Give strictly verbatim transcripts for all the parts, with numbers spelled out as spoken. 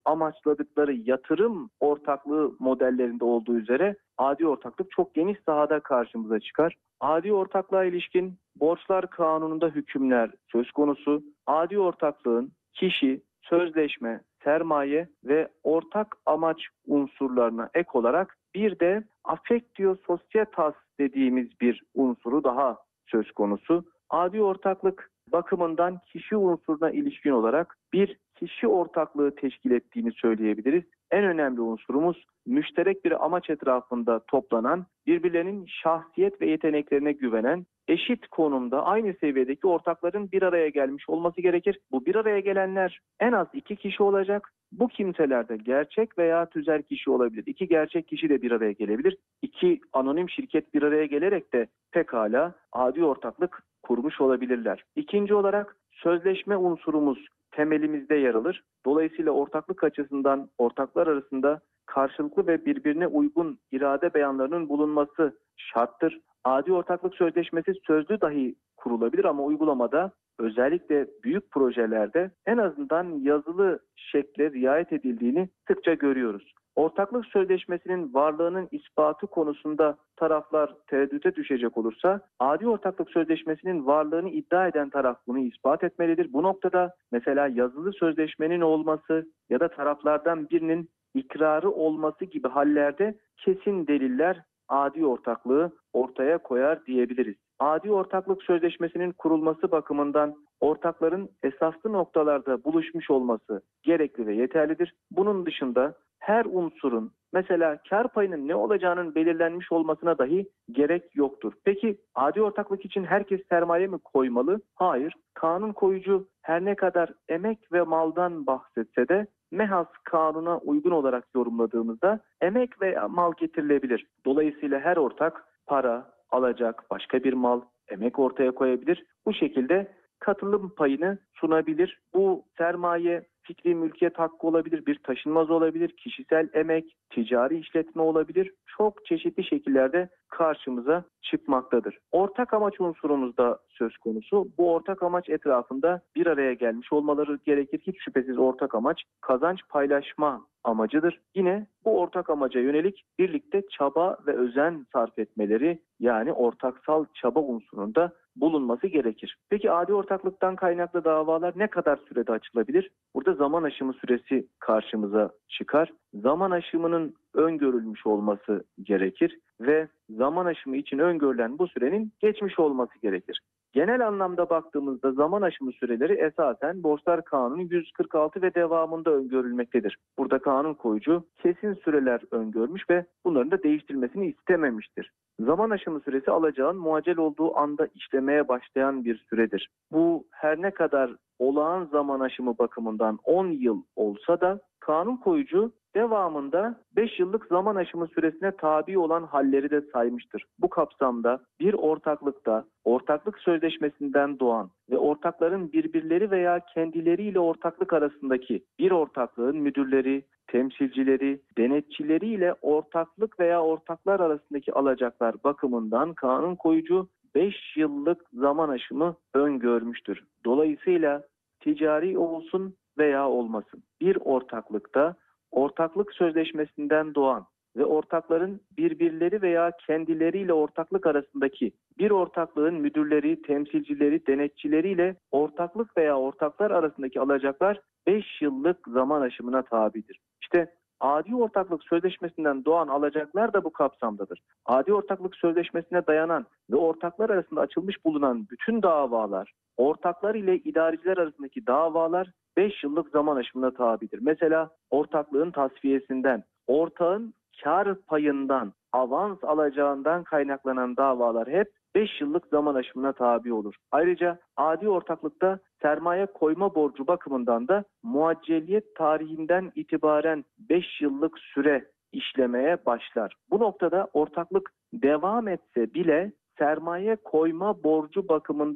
amaçladıkları yatırım ortaklığı modellerinde olduğu üzere adi ortaklık çok geniş sahada karşımıza çıkar. Adi ortaklığa ilişkin borçlar kanununda hükümler söz konusu. Adi ortaklığın kişi, sözleşme, sermaye ve ortak amaç unsurlarına ek olarak bir de affectio societas dediğimiz bir unsuru daha söz konusu. Adi ortaklık bakımından kişi unsuruna ilişkin olarak bir kişi ortaklığı teşkil ettiğini söyleyebiliriz. En önemli unsurumuz müşterek bir amaç etrafında toplanan, birbirlerinin şahsiyet ve yeteneklerine güvenen, eşit konumda aynı seviyedeki ortakların bir araya gelmiş olması gerekir. Bu bir araya gelenler en az iki kişi olacak. Bu kimseler de gerçek veya tüzel kişi olabilir. İki gerçek kişi de bir araya gelebilir. İki anonim şirket bir araya gelerek de pekala adi ortaklık kurmuş olabilirler. İkinci olarak sözleşme unsurumuz temelimizde yer alır. Dolayısıyla ortaklık açısından ortaklar arasında karşılıklı ve birbirine uygun irade beyanlarının bulunması şarttır. Adi ortaklık sözleşmesi sözlü dahi kurulabilir ama uygulamada özellikle büyük projelerde en azından yazılı şekle riayet edildiğini sıkça görüyoruz. Ortaklık sözleşmesinin varlığının ispatı konusunda taraflar tereddüte düşecek olursa, adi ortaklık sözleşmesinin varlığını iddia eden taraf bunu ispat etmelidir. Bu noktada mesela yazılı sözleşmenin olması ya da taraflardan birinin ikrarı olması gibi hallerde kesin deliller adi ortaklığı ortaya koyar diyebiliriz. Adi ortaklık sözleşmesinin kurulması bakımından ortakların esaslı noktalarda buluşmuş olması gerekli ve yeterlidir. Bunun dışında her unsurun mesela kar payının ne olacağının belirlenmiş olmasına dahi gerek yoktur. Peki adi ortaklık için herkes sermaye mi koymalı? Hayır. Kanun koyucu her ne kadar emek ve maldan bahsetse de mehas kanuna uygun olarak yorumladığımızda emek veya mal getirilebilir. Dolayısıyla her ortak para, alacak, başka bir mal, emek ortaya koyabilir. Bu şekilde katılım payını sunabilir. Bu sermaye fikri mülkiyet hakkı olabilir, bir taşınmaz olabilir, kişisel emek, ticari işletme olabilir. Çok çeşitli şekillerde karşımıza çıkmaktadır. Ortak amaç unsurumuz da söz konusu. Bu ortak amaç etrafında bir araya gelmiş olmaları gerekir. Hiç şüphesiz ortak amaç kazanç paylaşma amacıdır. Yine bu ortak amaca yönelik birlikte çaba ve özen sarf etmeleri, yani ortaksal çaba unsurunda bulunması gerekir. Peki adi ortaklıktan kaynaklı davalar ne kadar sürede açılabilir? Burada zaman aşımı süresi karşımıza çıkar. Zaman aşımının öngörülmüş olması gerekir ve zaman aşımı için öngörülen bu sürenin geçmiş olması gerekir. Genel anlamda baktığımızda zaman aşımı süreleri esasen Borçlar Kanunu yüz kırk altı ve devamında öngörülmektedir. Burada kanun koyucu kesin süreler öngörmüş ve bunların da değiştirilmesini istememiştir. Zaman aşımı süresi alacağın muaccel olduğu anda işlemeye başlayan bir süredir. Bu her ne kadar olağan zaman aşımı bakımından on yıl olsa da kanun koyucu devamında beş yıllık zaman aşımı süresine tabi olan halleri de saymıştır. Bu kapsamda bir ortaklıkta ortaklık sözleşmesinden doğan ve ortakların birbirleri veya kendileriyle ortaklık arasındaki bir ortaklığın müdürleri, temsilcileri, denetçileriyle ortaklık veya ortaklar arasındaki alacaklar bakımından kanun koyucu beş yıllık zaman aşımı öngörmüştür. Dolayısıyla ticari olsun veya olmasın bir ortaklıkta ortaklık sözleşmesinden doğan ve ortakların birbirleri veya kendileriyle ortaklık arasındaki bir ortaklığın müdürleri, temsilcileri, denetçileriyle ortaklık veya ortaklar arasındaki alacaklar beş yıllık zaman aşımına tabidir. İşte adi ortaklık sözleşmesinden doğan alacaklar da bu kapsamdadır. Adi ortaklık sözleşmesine dayanan ve ortaklar arasında açılmış bulunan bütün davalar, ortaklar ile idareciler arasındaki davalar beş yıllık zaman aşımına tabidir. Mesela ortaklığın tasfiyesinden, ortağın kar payından, avans alacağından kaynaklanan davalar hep beş yıllık zaman aşımına tabi olur. Ayrıca adi ortaklıkta sermaye koyma borcu bakımından da muacceliyet tarihinden itibaren beş yıllık süre işlemeye başlar. Bu noktada ortaklık devam etse bile sermaye koyma borcu bakımından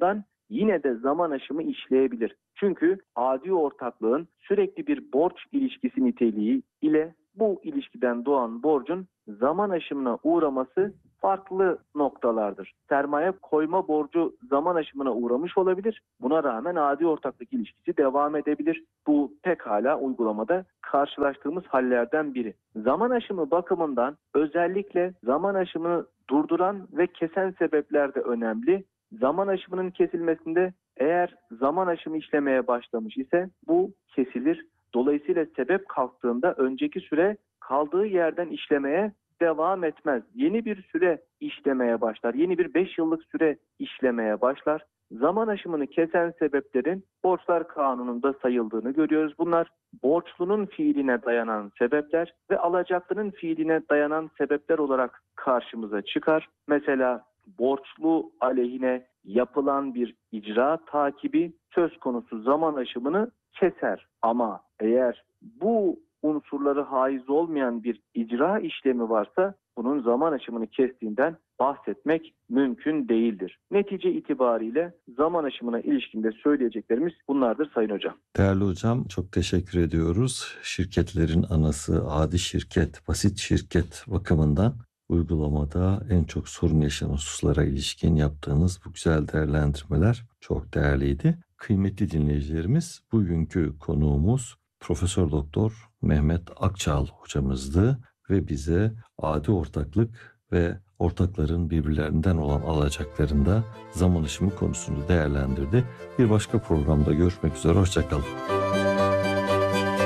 yine de zaman aşımı işleyebilir. Çünkü adi ortaklığın sürekli bir borç ilişkisi niteliği ile bu ilişkiden doğan borcun zaman aşımına uğraması farklı noktalardır. Sermaye koyma borcu zaman aşımına uğramış olabilir. Buna rağmen adi ortaklık ilişkisi devam edebilir. Bu pekala uygulamada karşılaştığımız hallerden biri. Zaman aşımı bakımından özellikle zaman aşımını durduran ve kesen sebepler de önemli. Zaman aşımının kesilmesinde eğer zaman aşımı işlemeye başlamış ise bu kesilir. Dolayısıyla sebep kalktığında önceki süre kaldığı yerden işlemeye devam etmez. Yeni bir süre işlemeye başlar. Yeni bir beş yıllık süre işlemeye başlar. Zaman aşımını kesen sebeplerin borçlar kanununda sayıldığını görüyoruz. Bunlar borçlunun fiiline dayanan sebepler ve alacaklının fiiline dayanan sebepler olarak karşımıza çıkar. Mesela borçlu aleyhine yapılan bir icra takibi söz konusu zaman aşımını keser. Ama eğer bu unsurları haiz olmayan bir icra işlemi varsa bunun zaman aşımını kestiğinden bahsetmek mümkün değildir. Netice itibariyle zaman aşımına ilişkinde söyleyeceklerimiz bunlardır Sayın Hocam. Değerli hocam, çok teşekkür ediyoruz. Şirketlerin anası adi şirket, basit şirket bakımından uygulamada en çok sorun yaşanan hususlara ilişkin yaptığınız bu güzel değerlendirmeler çok değerliydi. Kıymetli dinleyicilerimiz, bugünkü konuğumuz Profesör Doktor Mehmet Akçal hocamızdı ve bize adi ortaklık ve ortakların birbirlerinden olan alacaklarında zaman aşımı konusunu değerlendirdi. Bir başka programda görüşmek üzere, hoşça kalın.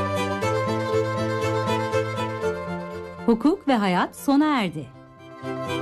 Hukuk ve hayat sona erdi.